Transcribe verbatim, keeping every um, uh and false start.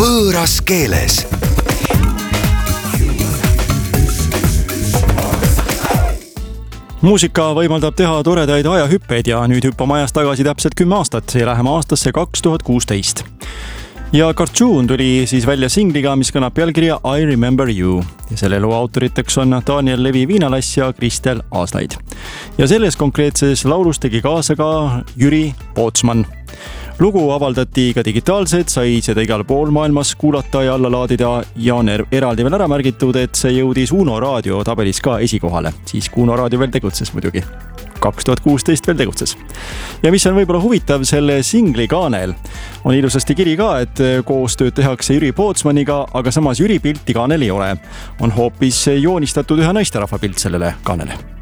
võõras keeles. Muusika võimaldab teha toredaid ajahüppeid ja nüüd hüppame ajas tagasi täpselt kümme aastat ja läheme aastasse kaks tuhat kuusteist. Ja Cartoon tuli siis välja singliga, mis kannab pealkirja I Remember You. Ja selle loo autoriteks on Daniel Levi Viinalass ja Kristel Aaslaid. Ja selles konkreetses laulus tegi kaasa ka Jüri Pootsman. Lugu avaldati ka digitaalselt, sai seda igal pool maailmas kuulata ja alla laadida ja on eraldi veel ära märgitud, et see jõudis Uno Raadio tabelis ka esikohale. Siis kui Uno Raadio veel tegutses muidugi. kaks tuhat kuusteist veel tegutses. Ja mis on võib-olla huvitav selle singli kaanel, on ilusasti kiri ka, et koostööd tehakse Jüri Pootsmaniga, aga samas Jüri pilti kaanel ei ole. On hoopis joonistatud ühe naisterahva pilt sellele kaanele.